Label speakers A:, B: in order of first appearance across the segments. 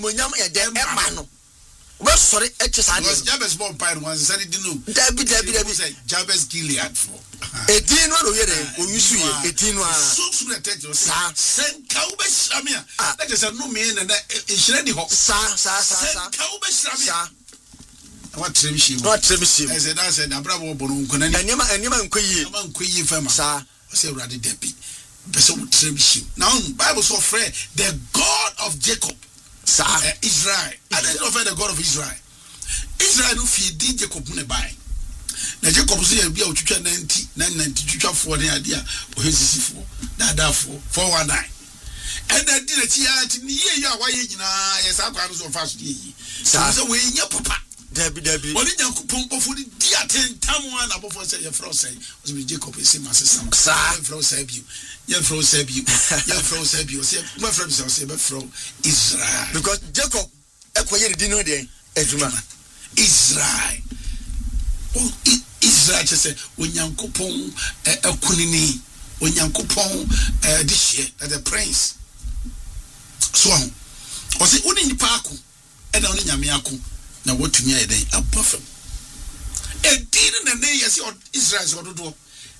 A: monyam e dem ema no we sorry echesa
B: was Jabez born by one said no
A: David
B: Jabez Gilead for
A: edin no ro yere oyusu ye edin no a
B: so na tell you sen ka wo be hramia that is no me na ehire di ho
A: sa
B: ka wo be hramia what tremshim I said abrabo bono nkona ni
A: enema
B: nkoyi fema sa o say urade debi person wo tremshim now Bible so free the God of Jacob Israel. I don't know if the God of Israel. Israel no feed Jacob ne buy. Na Jacob say bia otwitwa 90 twitwa for ne ade a ohesisifo dada for 419. And that did it here to ye ya waye nyina yes akwa no so fast ye. So we nya papa. Dabi. Oni Jacob pofo di atentam one abofo say ye fro say was be Jacob say masesam. Ye fro say bi. Ye fro say say my friend say be fro Israel. Because Jacob ekoye di no dey adwuma Israel. Oh Israel say onyankopon akunini onyankopon this year the prince. So o say oni nipa ako e na oni nyame ako na wotumi ayeden abofam edin na ne yesi Israel so dodo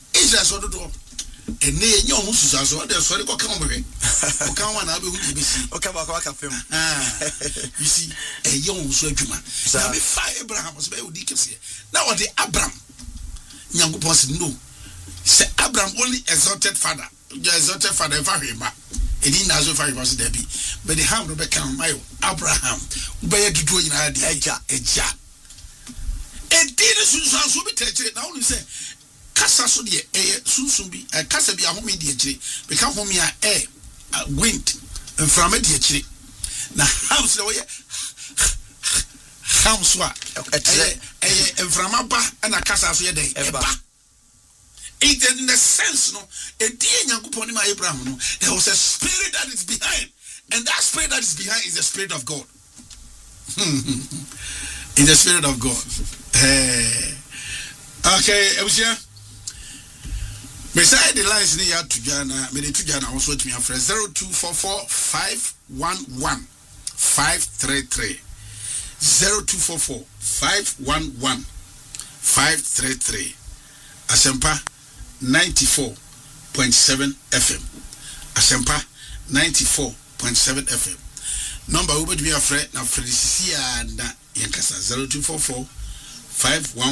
B: ene enye omo susaso de so re ko kan omwe o kan wa na be hu besi
A: o kan ba ka fam
B: you see enye omo so adwuma na be fa Abraham so be odi kese na what the Abraham nyankopon say no say Abraham only exalted father fa hima edi na so fa hima so there be but the ham no be kan mayo Abraham be dudu nyina de eja edi ne susaso bi techere na wonu say kasa so de sunsun bi kasa bi ahome de akire be ka home a wind mframa de akire na house na we house wa mframa ba na kasa so ye dey eba it in the sense no e die nyankopon ni ma Abraham no there was a spirit that is behind, and that spirit that is behind is the spirit of God. In the spirit of God. Okay, Ebusia. Beside the lines near to Jana, me to Jana also to me after 0244 511 533 0244 511 533 Asempa 94.7 FM Asempa 94.7 FM number we be afraid na Felicia na Yankasa 0244 511